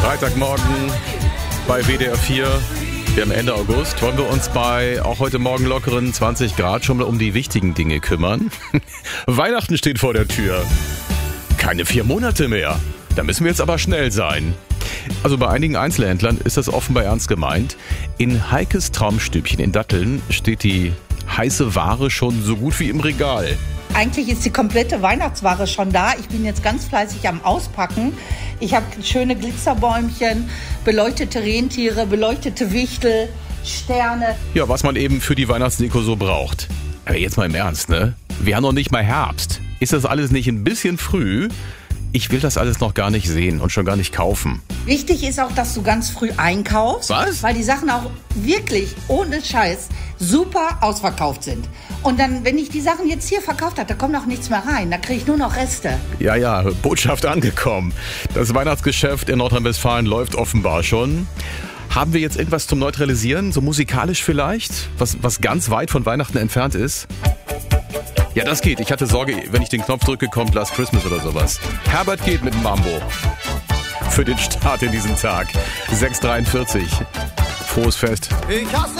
Freitagmorgen bei WDR 4. Wir haben Ende August. Wollen wir uns bei auch heute Morgen lockeren 20 Grad schon mal um die wichtigen Dinge kümmern? Weihnachten steht vor der Tür. Keine 4 Monate mehr. Da müssen wir jetzt aber schnell sein. Also bei einigen Einzelhändlern ist das offenbar ernst gemeint. In Heikes Traumstübchen in Datteln steht die heiße Ware schon so gut wie im Regal. Eigentlich ist die komplette Weihnachtsware schon da. Ich bin jetzt ganz fleißig am Auspacken. Ich habe schöne Glitzerbäumchen, beleuchtete Rentiere, beleuchtete Wichtel, Sterne. Ja, was man eben für die Weihnachtsdeko so braucht. Aber jetzt mal im Ernst, ne? Wir haben noch nicht mal Herbst. Ist das alles nicht ein bisschen früh? Ich will das alles noch gar nicht sehen und schon gar nicht kaufen. Wichtig ist auch, dass du ganz früh einkaufst. Was? Weil die Sachen auch wirklich, ohne Scheiß, super ausverkauft sind. Und dann, wenn ich die Sachen jetzt hier verkauft habe, da kommt auch nichts mehr rein. Da kriege ich nur noch Reste. Ja, Botschaft angekommen. Das Weihnachtsgeschäft in Nordrhein-Westfalen läuft offenbar schon. Haben wir jetzt irgendwas zum Neutralisieren? So musikalisch vielleicht? Was ganz weit von Weihnachten entfernt ist? Ja, das geht. Ich hatte Sorge, wenn ich den Knopf drücke, kommt Last Christmas oder sowas. Herbert geht mit dem Mambo. Für den Start in diesen Tag. 6:43. Frohes Fest.